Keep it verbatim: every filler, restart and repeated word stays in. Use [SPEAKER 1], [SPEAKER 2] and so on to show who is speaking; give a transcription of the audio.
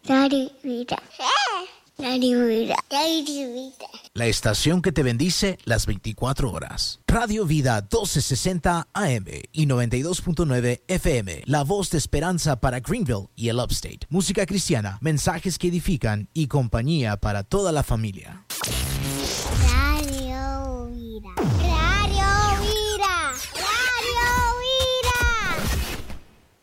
[SPEAKER 1] Radio Vida. Radio Vida. Radio Vida.
[SPEAKER 2] La estación que te bendice las veinticuatro horas. Radio Vida doce sesenta A M y noventa y dos punto nueve F M. La voz de esperanza para Greenville y el Upstate. Música cristiana, mensajes que edifican y compañía para toda la familia.